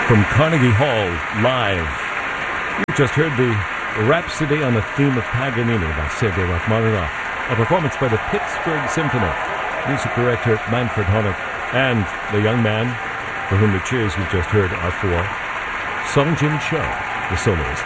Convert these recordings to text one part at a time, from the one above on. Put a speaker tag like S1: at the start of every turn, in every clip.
S1: from Carnegie Hall, live. You just heard the Rhapsody on the Theme of Paganini by Sergei Rachmaninoff, a performance by the Pittsburgh Symphony, music director Manfred Honeck, and the young man for whom the cheers you just heard are for, Sung-Jin Cho, the soloist.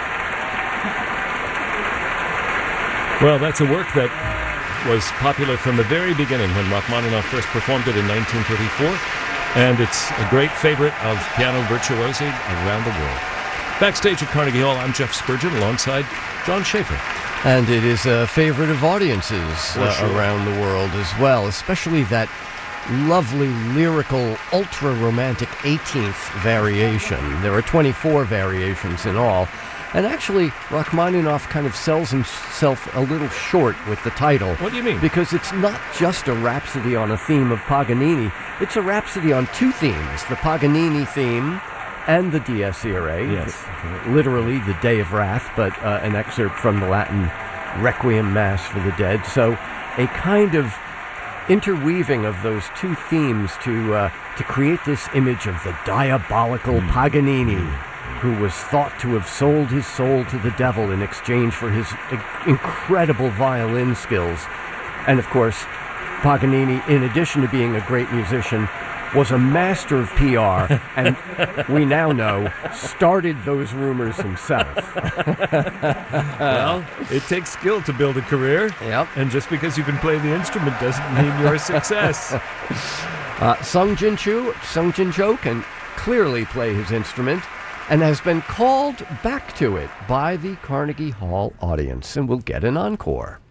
S1: Well, that's a work that was popular from the very beginning when Rachmaninoff first performed it in 1934. And it's a great favorite of piano virtuosi around the world. Backstage at Carnegie Hall, I'm Jeff Spurgeon alongside John Schaefer.
S2: And it is a favorite of audiences around the world as well, especially that lovely, lyrical, ultra-romantic 18th variation. There are 24 variations in all. And actually, Rachmaninoff kind of sells himself a little short with the title.
S1: What do you mean?
S2: Because it's not just a rhapsody on a theme of Paganini. It's a rhapsody on two themes, the Paganini theme and the Dies Irae.
S1: Yes.
S2: Literally, the Day of Wrath, but an excerpt from the Latin Requiem Mass for the Dead. So a kind of interweaving of those two themes to create this image of the diabolical Paganini, who was thought to have sold his soul to the devil in exchange for his incredible violin skills. And of course, Paganini, in addition to being a great musician, was a master of PR, and we now know, started those rumors himself.
S1: Well, it takes skill to build a career.
S2: Yep.
S1: And just because you can play the instrument doesn't mean you're a success.
S2: Sung-Jin Cho can clearly play his instrument, and has been called back to it by the Carnegie Hall audience, and we'll get an encore.